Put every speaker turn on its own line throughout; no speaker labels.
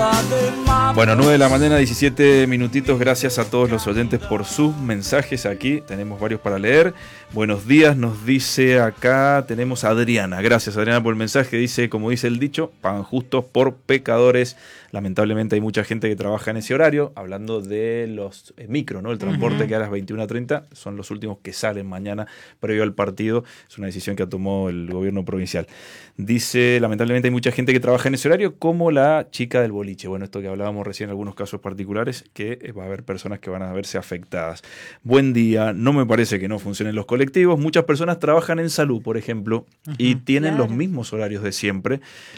Bueno, 9 de la mañana, 17 minutitos. Gracias a todos los oyentes por sus mensajes aquí. Tenemos varios para leer. Buenos días, nos dice acá, tenemos a Adriana. Gracias, Adriana, por el mensaje. Dice, como dice el dicho, pagan justos por pecadores. Lamentablemente hay mucha gente que trabaja en ese horario. Hablando de los micro, ¿no? El transporte que a las 21:30 son los últimos que salen mañana previo al partido. Es una decisión que tomó el gobierno provincial. Dice, lamentablemente hay mucha gente que trabaja en ese horario, como la chica del boliche. Bueno, esto que hablábamos recién, algunos casos particulares, que va a haber personas que van a verse afectadas. Buen día, no me parece que no funcionen los colectivos. Muchas personas trabajan en salud, por ejemplo, y tienen los mismos horarios de siempre.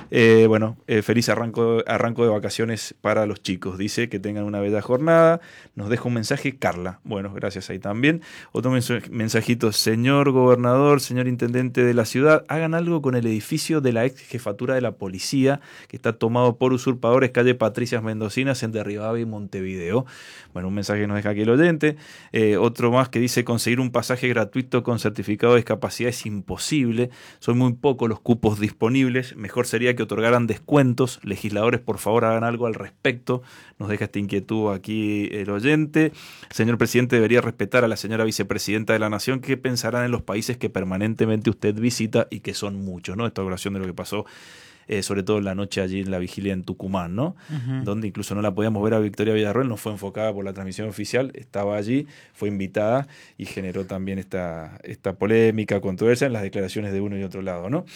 Feliz arranco de vacaciones para los chicos. Dice que tengan una bella jornada. Nos deja un mensaje Carla. Bueno, gracias ahí también. Otro mensajito, señor gobernador, señor intendente de la ciudad, hagan algo con el edificio de la ex jefatura de la policía, que está tomado por usurpadores, calle Patricias Mendocinas, entre Rivadavia y Montevideo. Bueno, un mensaje que nos deja aquí el oyente. Otro más que dice, conseguir un pasaje gratuito con certificado de discapacidad es imposible. Son muy pocos los cupos disponibles. Mejor sería que otorgaran descuentos. Legisladores, por favor, hagan algo al respecto. Nos deja esta inquietud aquí el oyente. Señor presidente, debería respetar a la señora vicepresidenta de la Nación. ¿Qué pensarán en los países que permanentemente usted visita y que son muchos, ¿no? Esta oración de lo que pasó, sobre todo en la noche allí en la vigilia en Tucumán, ¿no? Donde incluso no la podíamos ver a Victoria Villarroel, no fue enfocada por la transmisión oficial, estaba allí, fue invitada y generó también esta polémica, controversia en las declaraciones de uno y otro lado, ¿no?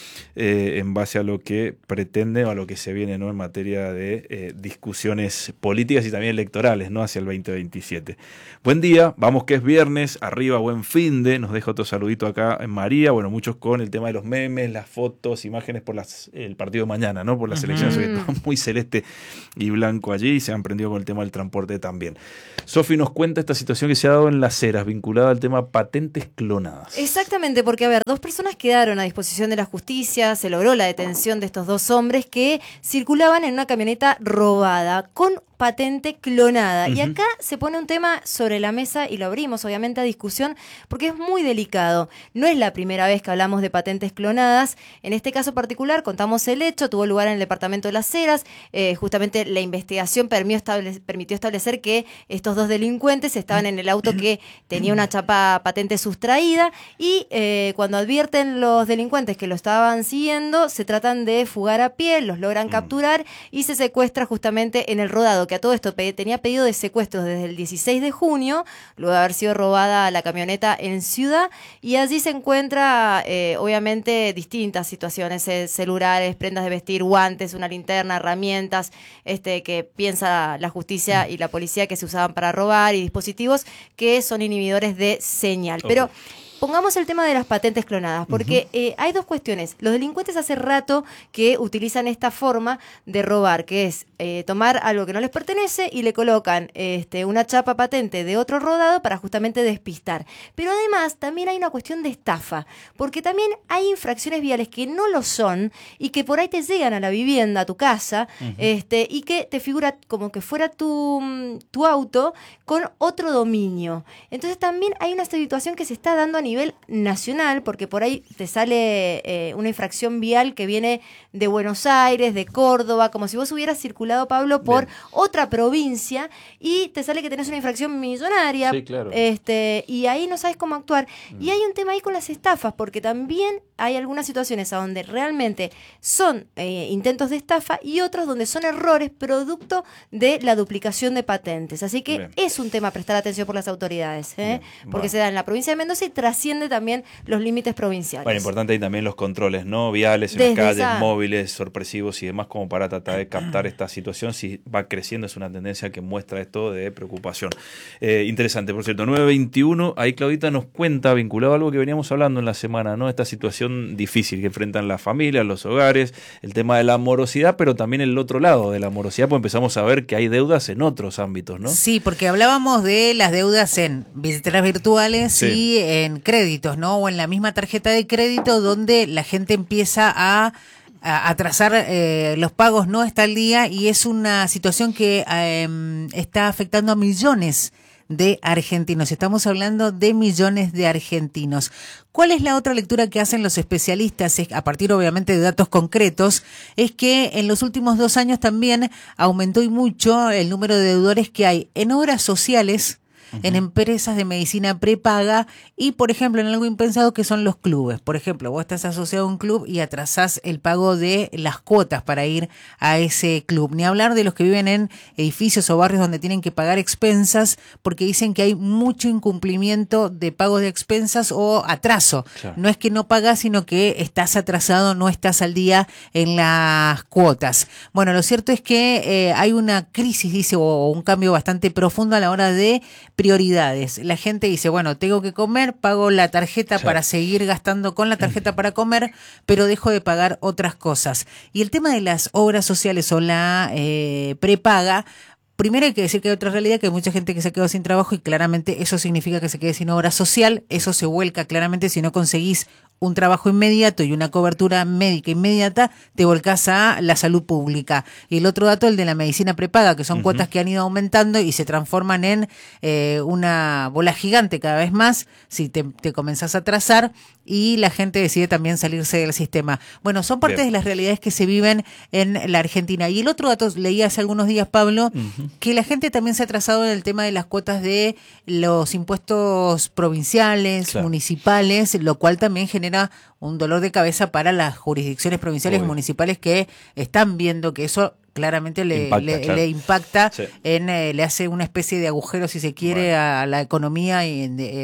En base a lo que pretende o a lo que se viene, ¿no? En materia de discusiones políticas y también electorales, ¿no? Hacia el 2027. Buen día, vamos que es viernes, arriba, buen finde, nos deja otro saludito acá en María, bueno, muchos con el tema de los memes, las fotos, imágenes por el partido de mañana, ¿no? Por las elecciones, que está muy celeste y blanco allí, y se han prendido con el tema del transporte también. Sofi nos cuenta esta situación que se ha dado en Las Heras, vinculada al tema patentes clonadas.
Exactamente, porque a ver, 2 personas quedaron a disposición de la justicia, se logró la detención de estos 2 hombres que circulaban en una camioneta robada con patente clonada. Y acá se pone un tema sobre la mesa y lo abrimos obviamente a discusión porque es muy delicado. No es la primera vez que hablamos de patentes clonadas. En este caso particular contamos el hecho, tuvo lugar en el departamento de Las Heras. Justamente la investigación permitió establecer que estos 2 delincuentes estaban en el auto que tenía una chapa patente sustraída y cuando advierten los delincuentes que lo estaban siguiendo, se tratan de fugar a pie, los logran capturar y se secuestra justamente en el rodado, que a todo esto tenía pedido de secuestros desde el 16 de junio, luego de haber sido robada la camioneta en Ciudad, y allí se encuentra obviamente distintas situaciones, celulares, prendas de vestir, guantes, una linterna, herramientas que piensa la justicia y la policía que se usaban para robar, y dispositivos que son inhibidores de señal. Pero pongamos el tema de las patentes clonadas, porque hay 2 cuestiones. Los delincuentes hace rato que utilizan esta forma de robar, que es tomar algo que no les pertenece y le colocan una chapa patente de otro rodado para justamente despistar. Pero además también hay una cuestión de estafa, porque también hay infracciones viales que no lo son y que por ahí te llegan a la vivienda, a tu casa, y que te figura como que fuera tu auto con otro dominio. Entonces también hay una situación que se está dando a nivel nacional, porque por ahí te sale una infracción vial que viene de Buenos Aires, de Córdoba, como si vos hubieras circulado, Pablo, por otra provincia y te sale que tenés una infracción millonaria.
Sí, claro.
Y ahí no sabes cómo actuar. Y hay un tema ahí con las estafas, porque también hay algunas situaciones a donde realmente son intentos de estafa y otros donde son errores producto de la duplicación de patentes. Así que es un tema a prestar atención por las autoridades, porque se da en la provincia de Mendoza y trasciende también los límites provinciales.
Bueno, importante ahí también los controles, ¿no? Viales en las calles, móviles, sorpresivos y demás, como para tratar de captar esta situación. Si va creciendo, es una tendencia que muestra esto de preocupación. Interesante, por cierto, 9:21, ahí Claudita nos cuenta, vinculado a algo que veníamos hablando en la semana, ¿no? Esta situación difícil que enfrentan las familias, los hogares, el tema de la morosidad, pero también el otro lado de la morosidad, pues empezamos a ver que hay deudas en otros ámbitos, ¿no?
Sí, porque hablábamos de las deudas en billeteras virtuales y en créditos, ¿no? O en la misma tarjeta de crédito, donde la gente empieza a atrasar los pagos, no está al día, y es una situación que está afectando a millones de argentinos. Estamos hablando de millones de argentinos. ¿Cuál es la otra lectura que hacen los especialistas? A partir obviamente de datos concretos, es que en los últimos 2 años también aumentó y mucho el número de deudores que hay en obras sociales, en empresas de medicina prepaga y, por ejemplo, en algo impensado que son los clubes. Por ejemplo, vos estás asociado a un club y atrasás el pago de las cuotas para ir a ese club. Ni hablar de los que viven en edificios o barrios donde tienen que pagar expensas porque dicen que hay mucho incumplimiento de pagos de expensas o atraso. Claro. No es que no pagás, sino que estás atrasado, no estás al día en las cuotas. Bueno, lo cierto es que hay una crisis, dice, o un cambio bastante profundo a la hora de prioridades. La gente dice, bueno, tengo que comer, pago la tarjeta para seguir gastando con la tarjeta para comer, pero dejo de pagar otras cosas. Y el tema de las obras sociales o la prepaga, primero hay que decir que hay otra realidad, que hay mucha gente que se quedó sin trabajo y claramente eso significa que se quede sin obra social. Eso se vuelca claramente si no conseguís un trabajo inmediato y una cobertura médica inmediata, te volcás a la salud pública. Y el otro dato, el de la medicina prepaga, que son cuotas que han ido aumentando y se transforman en una bola gigante cada vez más si te comenzás a atrasar y la gente decide también salirse del sistema. Bueno, son partes de las realidades que se viven en la Argentina. Y el otro dato, leí hace algunos días, Pablo, que la gente también se ha atrasado en el tema de las cuotas de los impuestos provinciales, municipales, lo cual también genera un dolor de cabeza para las jurisdicciones provinciales y municipales que están viendo que eso claramente le impacta le hace una especie de agujero, si se quiere, a la economía y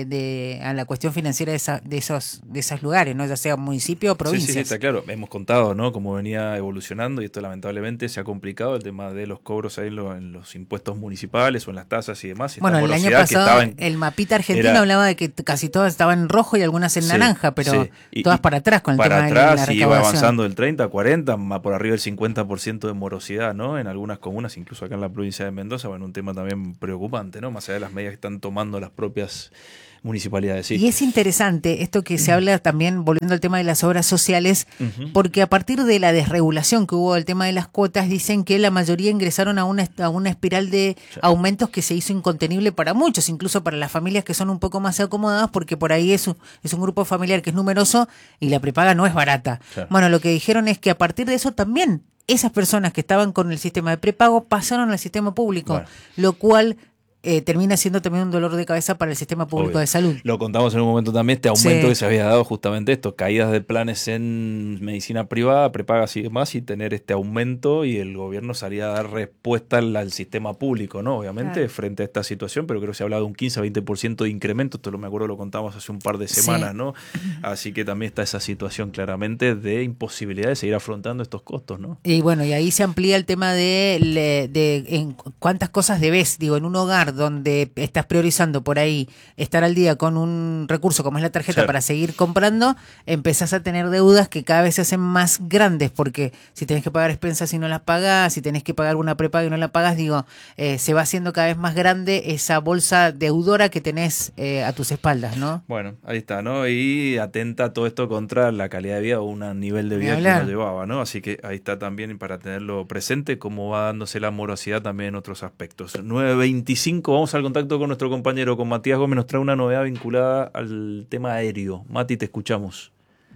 a la cuestión financiera de esos lugares, ¿no? Ya sea municipio o provincia.
Sí, está claro. Hemos contado, ¿no?, cómo venía evolucionando y esto lamentablemente se ha complicado, el tema de los cobros ahí en los impuestos municipales o en las tasas y demás.
Bueno, el año pasado el mapita argentino hablaba de que casi todas estaban en rojo y algunas en naranja, pero todas para atrás con el tema de la recaudación.
Y iba avanzando del 30, 40, por arriba del 50% de morosidad, ¿no? En algunas comunas, incluso acá en la provincia de Mendoza, bueno, un tema también preocupante, ¿no? Más allá de las medidas que están tomando las propias municipalidades. Sí.
Y es interesante esto que se habla también, volviendo al tema de las obras sociales, porque a partir de la desregulación que hubo del tema de las cuotas, dicen que la mayoría ingresaron a una espiral de aumentos que se hizo incontenible para muchos, incluso para las familias que son un poco más acomodadas, porque por ahí es un grupo familiar que es numeroso y la prepaga no es barata. Claro. Bueno, lo que dijeron es que a partir de eso también esas personas que estaban con el sistema de prepago pasaron al sistema público, lo cual termina siendo también un dolor de cabeza para el sistema público de salud.
Lo contamos en un momento también, este aumento que se había dado justamente esto, caídas de planes en medicina privada, prepagas y demás, y tener este aumento y el gobierno salía a dar respuesta al sistema público, ¿no? Obviamente, frente a esta situación, pero creo que se ha hablado de un 15-20% de incremento, esto me acuerdo lo contamos hace un par de semanas, ¿no? Así que también está esa situación claramente de imposibilidad de seguir afrontando estos costos, ¿no?
Y bueno, y ahí se amplía el tema de en cuántas cosas debes, digo, en un hogar donde estás priorizando por ahí estar al día con un recurso como es la tarjeta para seguir comprando, empezás a tener deudas que cada vez se hacen más grandes, porque si tenés que pagar expensas y no las pagás, si tenés que pagar una prepaga y no la pagás, digo, se va haciendo cada vez más grande esa bolsa deudora que tenés a tus espaldas, ¿no?
Bueno, ahí está, ¿no? Y atenta todo esto contra la calidad de vida o un nivel de vida que uno llevaba, ¿no? Así que ahí está también para tenerlo presente, cómo va dándose la morosidad también en otros aspectos. 9:25, vamos al contacto con nuestro compañero, con Matías Gómez, nos trae una novedad vinculada al tema aéreo. Mati, te escuchamos.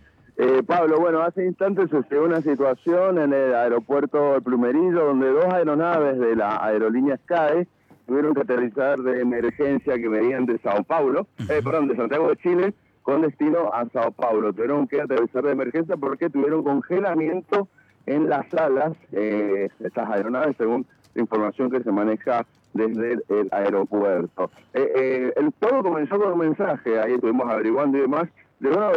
Pablo, bueno, hace instantes se dio una situación en el aeropuerto de Plumerillo, donde 2 aeronaves de la aerolínea SCAE tuvieron que aterrizar de emergencia que venían de Sao Paulo, de Santiago de Chile, con destino a Sao Paulo. Tuvieron que aterrizar de emergencia porque tuvieron congelamiento en las alas, estas aeronaves, según la información que se maneja desde el aeropuerto. Todo comenzó con un mensaje, ahí estuvimos averiguando y demás, de uno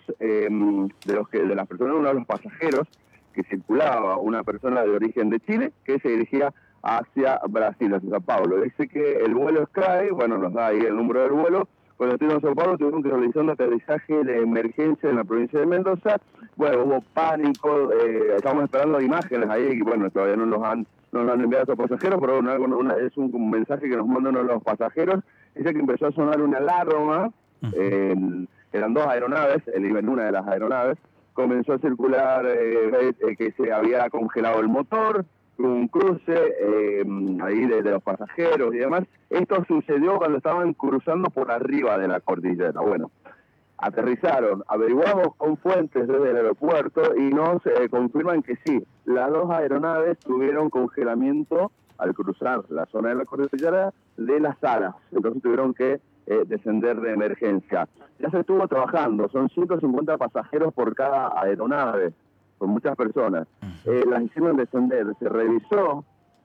de las personas, uno de los pasajeros que circulaba, una persona de origen de Chile que se dirigía hacia Brasil, hacia Sao Paulo. Dice que el vuelo SCAE, bueno, nos da ahí el número del vuelo, cuando estuvieron en Sao Paulo tuvieron que realizar un aterrizaje de emergencia en la provincia de Mendoza. Bueno, hubo pánico, estamos esperando imágenes ahí, y bueno, todavía no nos han enviado a los pasajeros, pero es un mensaje que nos mandan los pasajeros. Dice que empezó a sonar una alarma, eran 2 aeronaves, él iba en una de las aeronaves, comenzó a circular que se había congelado el motor, un cruce ahí de los pasajeros y demás. Esto sucedió cuando estaban cruzando por arriba de la cordillera. Bueno, aterrizaron, averiguamos con fuentes desde el aeropuerto y nos confirman que sí, las dos aeronaves tuvieron congelamiento al cruzar la zona de la cordillera de las alas, entonces tuvieron que descender de emergencia. Ya se estuvo trabajando, son 150 pasajeros por cada aeronave, son muchas personas. Las hicieron descender, se revisó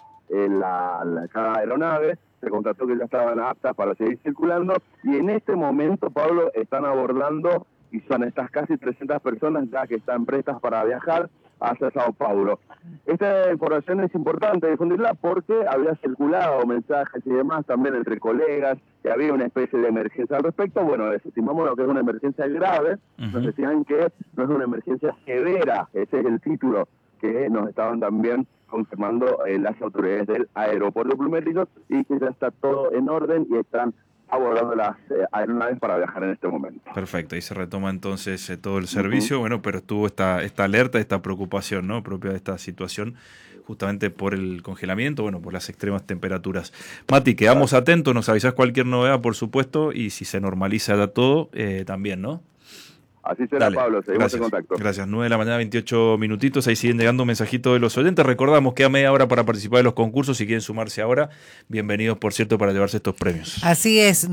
cada aeronave, se constató que ya estaban aptas para seguir circulando y en este momento, Pablo, están abordando y son estas casi 300 personas ya que están prestas para viajar hacia Sao Paulo. Esta información es importante difundirla porque había circulado mensajes y demás también entre colegas, que había una especie de emergencia al respecto. Bueno, desestimamos lo que es una emergencia grave, nos decían que no es una emergencia severa, ese es el título que nos estaban también confirmando las autoridades del aeropuerto Plumerillo y que ya está todo en orden y están abordando las aeronaves para viajar en este momento.
Perfecto, ahí se retoma entonces todo el servicio, bueno, pero estuvo esta alerta, esta preocupación, ¿no?, propia de esta situación, justamente por el congelamiento, bueno, por las extremas temperaturas. Mati, quedamos atentos, nos avisás cualquier novedad, por supuesto, y si se normaliza ya todo, también, ¿no?
Así será. Dale, Pablo, seguimos en contacto.
Gracias, 9 de la mañana, 28 minutitos, ahí siguen llegando mensajitos de los oyentes. Recordamos que a media hora para participar de los concursos, si quieren sumarse ahora, bienvenidos, por cierto, para llevarse estos premios.
Así es,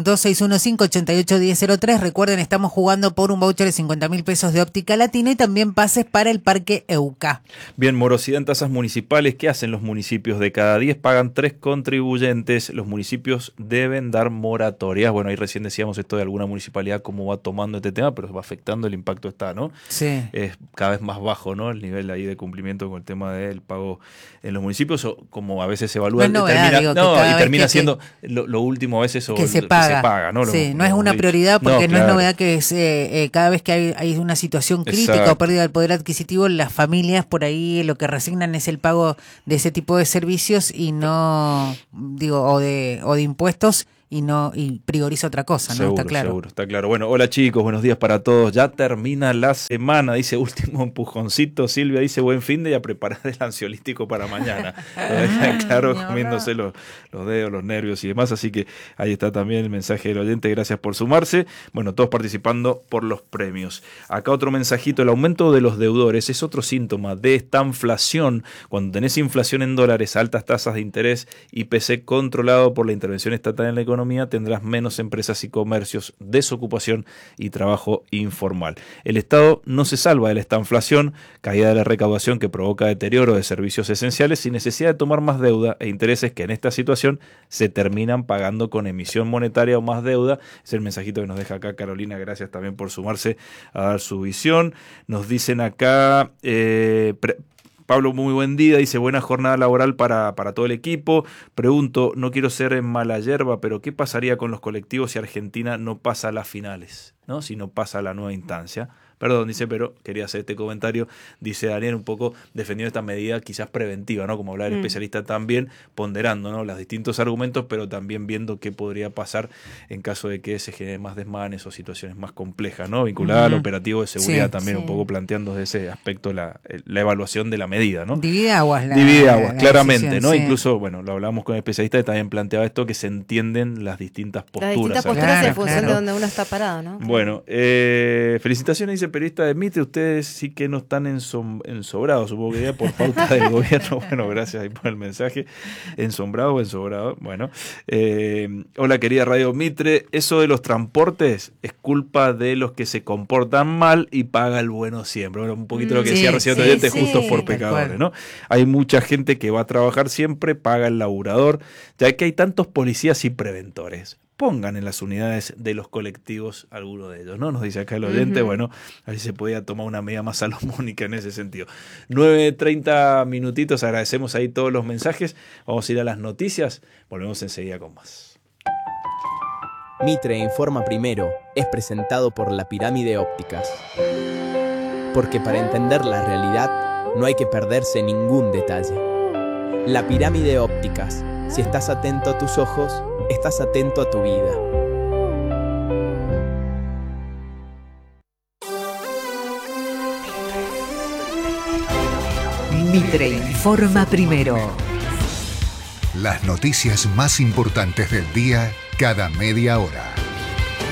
2615-881003. Recuerden, estamos jugando por un voucher de 50.000 pesos de Óptica Latina y también pases para el Parque Eucá.
Bien, morosidad en tasas municipales. ¿Qué hacen los municipios? De cada 10 pagan 3 contribuyentes. Los municipios deben dar moratorias. Bueno, ahí recién decíamos esto de alguna municipalidad, cómo va tomando este tema, pero va afectando, el impacto está, ¿no?
Sí.
Es cada vez más bajo, ¿no?, el nivel ahí de cumplimiento con el tema del pago en los municipios, o como a veces se evalúa,
no
termina siendo lo último a veces, o
que se paga,
¿no?
Sí, no es una prioridad porque no es novedad que cada vez que hay una situación crítica. Exacto. O pérdida del poder adquisitivo, las familias por ahí lo que resignan es el pago de ese tipo de servicios y no, o de impuestos, y prioriza otra cosa, ¿no?
Seguro,
está claro.
Seguro, está claro. Bueno, hola chicos, buenos días para todos. Ya termina la semana, dice último empujoncito. Silvia dice buen fin de y a preparar el ansiolítico para mañana. Lo dejan claro, comiéndose los dedos, los nervios y demás. Así que ahí está también el mensaje del oyente. Gracias por sumarse. Bueno, todos participando por los premios. Acá otro mensajito. El aumento de los deudores es otro síntoma de esta inflación. Cuando tenés inflación en dólares, altas tasas de interés, IPC controlado por la intervención estatal en la economía, tendrás menos empresas y comercios, desocupación y trabajo informal. El Estado no se salva de esta inflación, caída de la recaudación que provoca deterioro de servicios esenciales sin necesidad de tomar más deuda e intereses que en esta situación se terminan pagando con emisión monetaria o más deuda. Es el mensajito que nos deja acá Carolina, gracias también por sumarse a dar su visión. Nos dicen acá... Pablo, muy buen día, dice buena jornada laboral para todo el equipo. Pregunto, no quiero ser en mala yerba, pero ¿qué pasaría con los colectivos si Argentina no pasa a las finales, ¿no?, si no pasa a la nueva instancia? Perdón, dice, pero quería hacer este comentario, dice Daniel, un poco defendiendo esta medida quizás preventiva, ¿no?, como hablaba el especialista también, ponderando, ¿no?, los distintos argumentos, pero también viendo qué podría pasar en caso de que se generen más desmanes o situaciones más complejas, ¿no?, vinculada al operativo de seguridad, también un poco planteando desde ese aspecto la evaluación de la medida, ¿no?
Divide aguas,
claramente,
decisión,
¿no?
Sí.
Incluso, bueno, lo hablamos con el especialista que también planteaba esto, que se entienden las distintas posturas.
Las distintas posturas en función
claro.
de donde uno está parado, ¿no?
Bueno, felicitaciones, dice periodista de Mitre, ustedes sí que no están ensombrados, supongo que ya por falta del gobierno. Bueno, gracias ahí por el mensaje. ¿Ensombrado o ensobrado? Bueno, hola querida Radio Mitre, eso de los transportes es culpa de los que se comportan mal y paga el bueno siempre. Bueno, un poquito lo que decía recién oyente, justos por pecadores, ¿no? Hay mucha gente que va a trabajar siempre, paga el laburador, ya que hay tantos policías y preventores. Pongan en las unidades de los colectivos alguno de ellos, ¿no? Nos dice acá el oyente, bueno, ahí se podía tomar una medida más salomónica en ese sentido. 9:30 minutitos, agradecemos ahí todos los mensajes, vamos a ir a las noticias, volvemos enseguida con más.
Mitre Informa Primero es presentado por La Pirámide Ópticas. Porque para entender la realidad no hay que perderse ningún detalle. La Pirámide Ópticas, si estás atento a tus ojos, estás atento a tu vida.
Mitre informa primero.
Las noticias más importantes del día cada media hora.